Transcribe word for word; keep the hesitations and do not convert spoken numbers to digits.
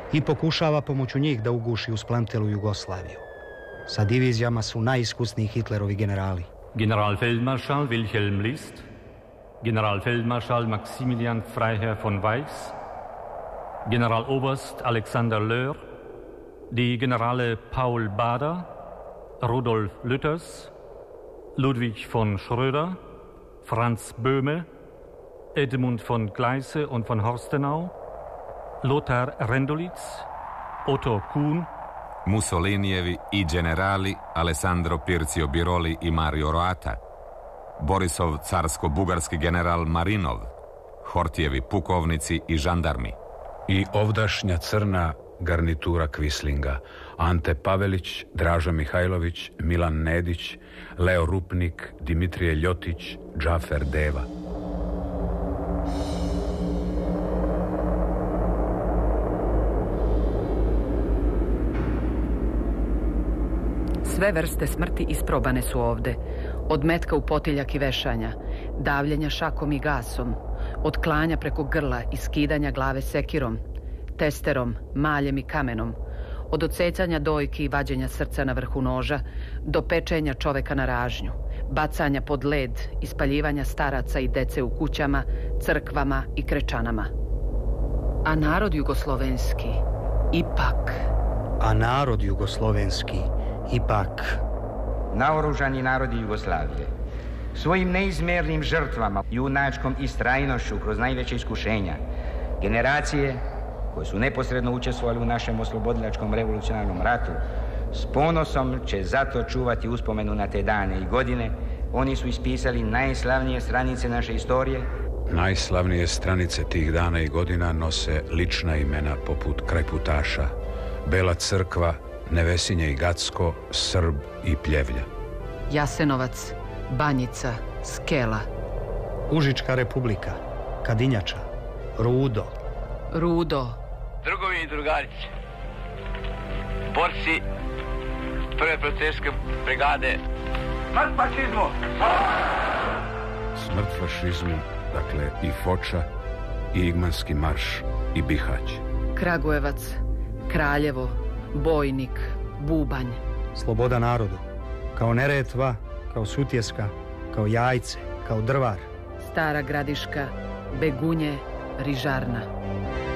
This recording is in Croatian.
i pokušava pomoću njih da uguši usplantelu Jugoslaviju. Sa divizijama su najiskusniji Hitlerovi generali. Generalfeldmarschall Wilhelm List, Generalfeldmarschall Maximilian Freiherr von Weiss, Generaloberst Alexander Löhr, die Generale Paul Bader, Rudolf Lütters, Ludwig von Schröder, Franz Böhme, Edmund von Gleise und von Horstenau, Lothar Rendolitz, Otto Kuhn, Mussolinijevi i generali Alessandro Pirzio Biroli i Mario Roata, Borisov carsko-bugarski general Marinov, Hortijevi pukovnici i žandarmi. I ovdašnja crna garnitura Kvislinga, Ante Pavelić, Draža Mihajlović, Milan Nedić, Leo Rupnik, Dimitrije Ljotić, Džafer Deva. Sve vrste smrti isprobane su ovde. Od metka u potiljak i vešanja, davljenja šakom i gasom, od klanja preko grla i skidanja glave sekirom, testerom, maljem i kamenom, od odsecanja dojki i vađenja srca na vrhu noža, do pečenja čoveka na ražnju, bacanja pod led, ispaljivanja staraca i dece u kućama, crkvama i krečanama. A narod jugoslovenski, ipak... A narod jugoslovenski, ipak... Naoružani narodi Jugoslavije, svojim neizmjernim žrtvama, junačkom istrajnošću kroz najveće iskušenja, generacije koje su neposredno učestvovali u našem oslobodilačkom revolucionarnom ratu, s ponosom će zato čuvati uspomenu na te dane i godine. Oni su ispisali najslavnije stranice naše istorije. Najslavnije stranice tih dana i godina nose lična imena poput Krajputaša, Bela crkva, Nevesinje i Gacko, Srb i Pljevlja. Jasenovac, Banjica, Skela. Užička republika, Kadinjača, Rudo. Rudo. Drugovi i drugarice, borci prve protivničke brigade. Smrt fašizmu! Smrt fašizmu, dakle i Foča, i Igmanski marš, i Bihać. Kragujevac, Kraljevo, Bojnik, Bubanj. Sloboda narodu, kao Neretva, kao Sutjeska, kao Jajce, kao Drvar. Stara Gradiška, Begunje, Rižarna.